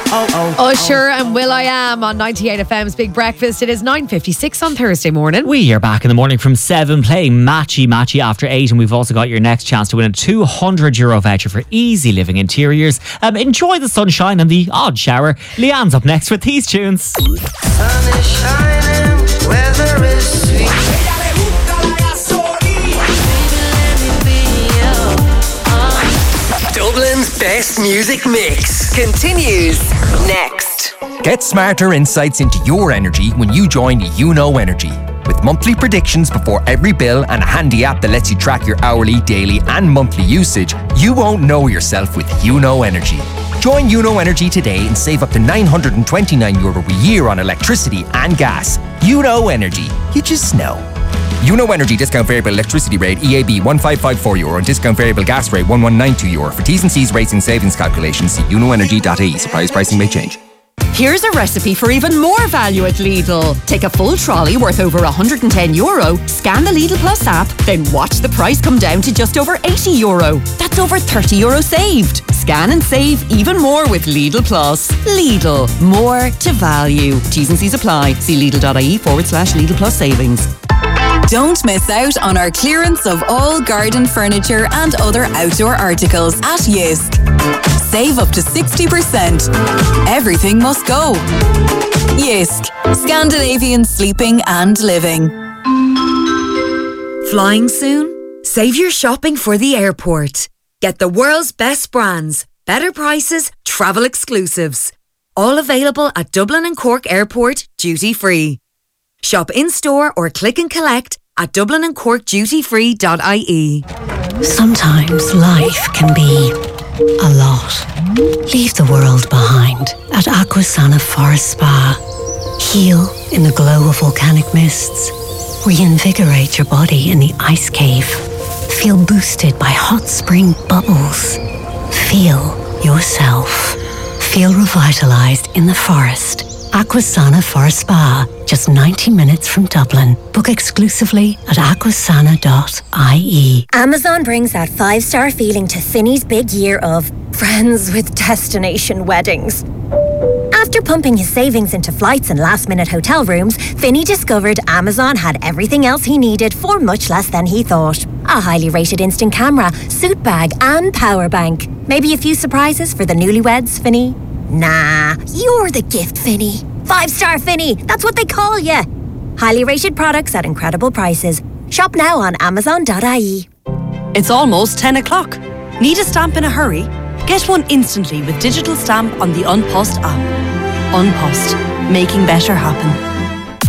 Usher and Will.i.am on 98 FM's Big Breakfast. It is 9:56 on Thursday morning. We are back in the morning from 7 playing Matchy after 8, and we've also got your next chance to win a €200 voucher for Easy Living Interiors. Enjoy the sunshine and the odd shower. Leanne's up next with these tunes. Sun is shining, weather is sweet. Dublin's best music mix continues next. Get smarter insights into your energy when you join YouKnow Energy. With monthly predictions before every bill and a handy app that lets you track your hourly, daily and monthly usage, you won't know yourself with YouKnow Energy. Join YouKnow Energy today and save up to €929 a year on electricity and gas. YouKnow Energy. You just know. YouKnow Energy discount variable electricity rate EAB €1554 and discount variable gas rate €1192. For T's and C's rates and savings calculations, see YouKnowEnergy.ie. Suppliers pricing may change. Here's a recipe for even more value at Lidl. Take a full trolley worth over €110, scan the Lidl Plus app, then watch the price come down to just over €80. That's over €30 saved. Scan and save even more with Lidl Plus. Lidl, more to value. T's and C's apply. See Lidl.ie/Lidl Plus savings. Don't miss out on our clearance of all garden furniture and other outdoor articles at Jysk. Save up to 60%. Everything must go. Jysk, Scandinavian sleeping and living. Flying soon? Save your shopping for the airport. Get the world's best brands, better prices, travel exclusives. All available at Dublin and Cork Airport, duty free. Shop in-store or click and collect at dublinandcorkdutyfree.ie. Sometimes life can be a lot. Leave the world behind at Aquasana Forest Spa. Heal in the glow of volcanic mists. Reinvigorate your body in the ice cave. Feel boosted by hot spring bubbles. Feel yourself. Feel revitalized in the forest. Aquasana Forest Spa, just 90 minutes from Dublin. Book exclusively at aquasana.ie. Amazon brings that 5-star feeling to Finny's big year of friends with destination weddings. After pumping his savings into flights and last-minute hotel rooms, Finny discovered Amazon had everything else he needed for much less than he thought. A highly rated instant camera, suit bag and power bank. Maybe a few surprises for the newlyweds, Finny? Nah, you're the gift, Finny. 5-star Finny, that's what they call you. Highly rated products at incredible prices. Shop now on amazon.ie. It's almost 10 o'clock. Need a stamp in a hurry? Get one instantly with digital stamp on the Unpost app. Unpost, making better happen.